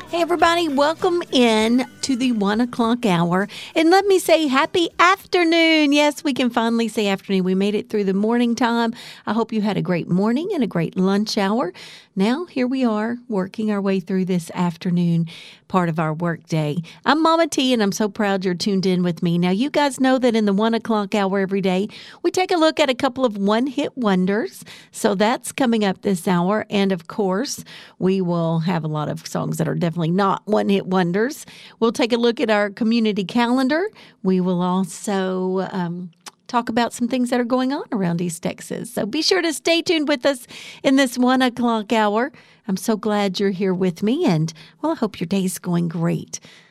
Hey, everybody, welcome in to the 1 o'clock hour. And let me say happy afternoon. Yes, we can finally say afternoon. We made it through the morning time. I hope you had a great morning and a great lunch hour. Now, here we are working our way through this afternoon part of our work day. I'm Mama T, and I'm so proud you're tuned in with me. Now, you guys know that in the 1 o'clock hour every day, we take a look at a couple of one-hit wonders. So that's coming up this hour. And, of course, we will have a lot of songs that are definitely not one-hit wonders. We'll take a look at our community calendar. We will also talk about some things that are going on around East Texas. So be sure to stay tuned with us in this 1 o'clock hour. I'm so glad you're here with me, and, well, I hope your day's going great.